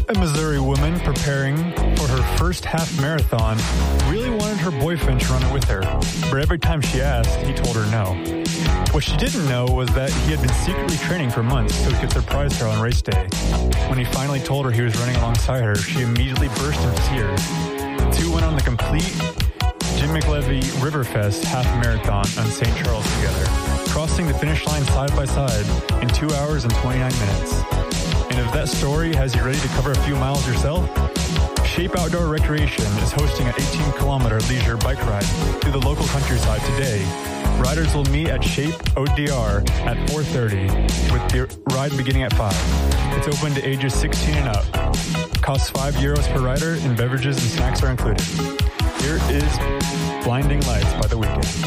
A Missouri woman preparing for her first half marathon really wanted her boyfriend to run it with her, but every time she asked, he told her no. What she didn't know was that he had been secretly training for months so he could surprise her on race day. When he finally told her he was running alongside her, she immediately burst into tears. The two went on the complete Jim McLevy Riverfest half marathon on St. Charles together, crossing the finish line side by side in 2 hours and 29 minutes. And if that story has you ready to cover a few miles yourself, Shape Outdoor Recreation is hosting an 18-kilometer leisure bike ride through the local countryside today. Riders will meet at Shape ODR at 4:30, with the ride beginning at 5. It's open to ages 16 and up. Costs €5 per rider, and beverages and snacks are included. Here is Blinding Lights by The Weeknd.